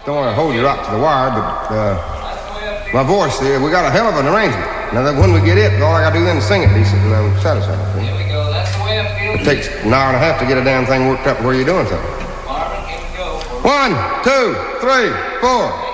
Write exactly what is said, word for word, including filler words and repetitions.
don't want to hold you up to the wire, but uh, my voice, uh, we got a hell of an arrangement. Now, that when we get it, all I got to do then is sing it decent, and I'm satisfied. See? Here we go. That's the way I feel. It takes an hour and a half to get a damn thing worked up where you're doing something. Marvin, here we go. One, two, three, four.